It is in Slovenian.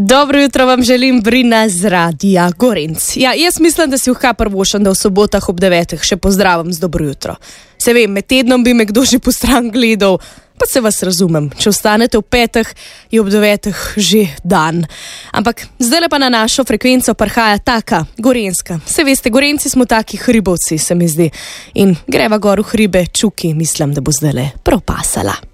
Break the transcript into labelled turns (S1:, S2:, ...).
S1: Dobro jutro vam želim, Brina z Radia Gorenc. Ja, jaz mislim, da si prvošam, da v sobotah ob 9 še pozdravim z dobro jutro. Se vem, med tednom bi me kdo že po stran gledal, pa se vas razumem. Če ostanete v 5, je ob 9 že dan. Ampak zdaj pa na našo frekvenco prihaja taka, gorenska. Se veste, Gorenci smo taki hribovci, se mi zdi. In greva gor v hribe, Čuki, mislim, da bo zdaj le propasala.